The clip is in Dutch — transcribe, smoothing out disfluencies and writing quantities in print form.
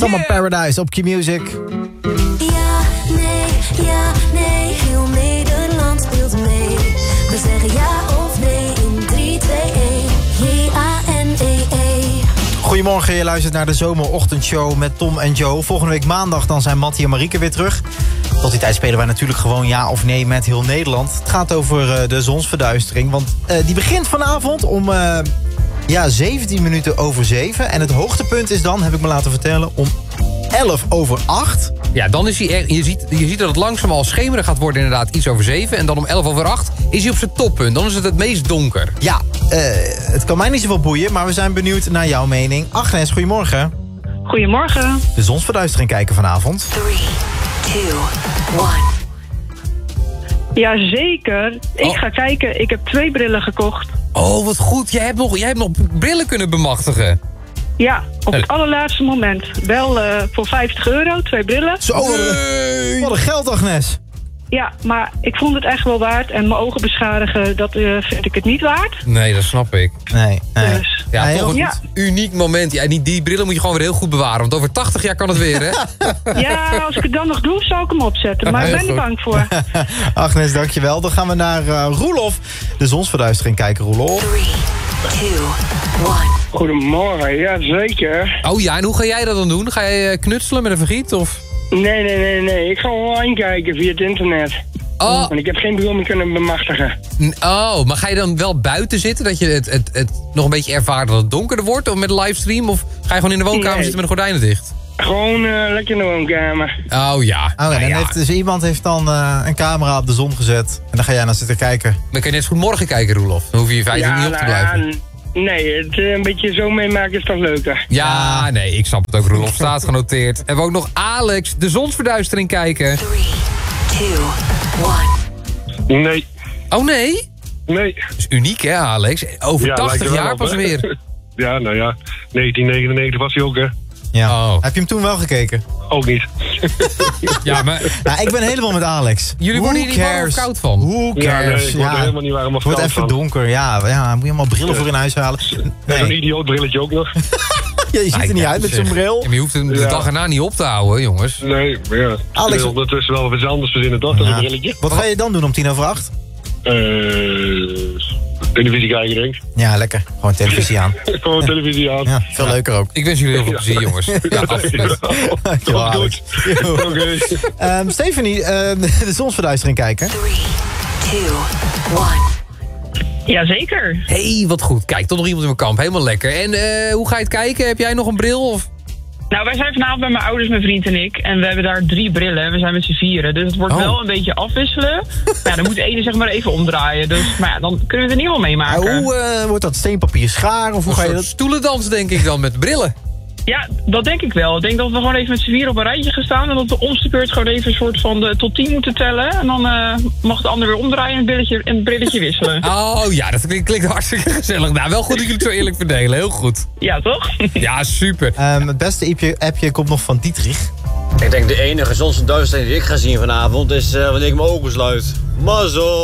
Summer Paradise op Q-Music. Ja, nee, heel Nederland speelt mee. We zeggen ja of nee in 3, 2, 1. J-A-N-E-E. Goedemorgen, je luistert naar de zomerochtendshow met Tom en Joe. Volgende week maandag dan zijn Mattie en Marieke weer terug. Tot die tijd spelen wij natuurlijk gewoon ja of nee met heel Nederland. Het gaat over de zonsverduistering, want die begint vanavond om 17 minuten over 7. En het hoogtepunt is dan, heb ik me laten vertellen, om 11 over 8. Ja, dan is hij je ziet dat het langzaam al schemeren gaat worden, inderdaad iets over 7. En dan om 11 over 8 is hij op zijn toppunt. Dan is het meest donker. Ja, het kan mij niet zoveel boeien, maar we zijn benieuwd naar jouw mening. Agnes, goedemorgen. Goedemorgen. De zonsverduistering kijken vanavond. 3, 2, 1. Jazeker. Ik ga kijken. Ik heb 2 brillen gekocht. Oh, wat goed. Jij hebt nog brillen kunnen bemachtigen. Ja, op het allerlaatste moment. Wel voor €50, 2 brillen. Zo, wat een geld, Agnes. Ja, maar ik vond het echt wel waard. En mijn ogen beschadigen, dat vind ik het niet waard. Nee, dat snap ik. Nee. Dus, Ja, Nee, toch een ja. uniek moment. Ja, die brillen moet je gewoon weer heel goed bewaren. Want over 80 jaar kan het weer, hè? ja, als ik het dan nog doe, zal ik hem opzetten. Maar ik ben er bang voor. Agnes, dankjewel. Dan gaan we naar Roelof. De zonsverduistering kijken, Roelof. 3, 2, 1. Goedemorgen, ja zeker. Oh ja, en hoe ga jij dat dan doen? Ga jij knutselen met een vergiet? Of? Nee. Ik ga online kijken via het internet. Oh. En ik heb geen bril meer kunnen bemachtigen. Oh, maar ga je dan wel buiten zitten? Dat je het nog een beetje ervaart dat het donkerder wordt? Of met een livestream? Of ga je gewoon in de woonkamer Nee. zitten met de gordijnen dicht? Gewoon lekker in de woonkamer. Oh ja. Oh, Nou en ja. iemand heeft dan een camera op de zon gezet. En dan ga jij naar zitten kijken. Dan kun je net zo goed morgen kijken, Roelof. Dan hoef je 5 uur niet op te blijven. Nee, het een beetje zo meemaken is toch leuker. Ja, nee, ik snap het ook, Roelof. Staat genoteerd. Hebben we ook nog Alex, de zonsverduistering kijken. 3, 2, 1. Nee. Oh nee? Nee. Dat is uniek, hè, Alex? Over Ja, 80 lijkt er wel jaar op, pas hè? weer. Ja, nou ja. 1999 was hij ook, hè? Ja. Oh. Heb je hem toen wel gekeken? Ook niet. Ja, maar Nou, ik ben helemaal met Alex. jullie worden hier niet warm of koud van? Who Ja, nee, cares? ik word er helemaal niet warm of Het wordt koud even van. donker. Ja, moet je allemaal brillen voor in huis halen. En een Nee, idioot brilletje ook nog. je ziet er niet uit met zo'n bril. Ja, maar je hoeft hem de Ja. dag erna niet op te houden, jongens. Nee, maar ja. Alex- Ik wil ondertussen wel wat anders verzinnen, toch? Dat is Ja. een brilletje. Wat ga je dan doen om 7:50? Televisie kijken, denk ik. Ja, lekker. Gewoon televisie aan. Gewoon televisie aan. Ja, veel leuker ook. Ik wens jullie heel veel plezier, jongens. Ja, absoluut. Dankjewel, Komt Alex. goed. Oké. Stephanie, de zonsverduistering kijken. 3, 2, 1. Jazeker. Hé, wat goed. Kijk, toch nog iemand in mijn kamp. Helemaal lekker. En hoe ga je het kijken? Heb jij nog een bril? Of? Nou, wij zijn vanavond bij mijn ouders, mijn vriend en ik. En we hebben daar 3 brillen. We zijn met z'n 4. Dus het wordt wel een beetje afwisselen. Maar ja, dan moet de ene zeg maar even omdraaien. Dus, maar ja, dan kunnen we het er niet wel meemaken. Hoe wordt dat steenpapier schaar? Of hoe ga je dat? Stoelendans, denk ik dan, met brillen. Ja, dat denk ik wel. Ik denk dat we gewoon even met z'n 4 op een rijtje gaan staan. En dat we om de beurt gewoon even een soort van tot 10 moeten tellen. En dan mag de ander weer omdraaien en het brilletje wisselen. Oh ja, dat klinkt hartstikke gezellig. Nou, wel goed dat jullie het zo eerlijk verdelen. Heel goed. Ja, toch? Ja, super. Het beste appje komt nog van Dietrich. Ik denk de enige zonsverduistering die ik ga zien vanavond is wanneer ik mijn ogen sluit. Mazzel!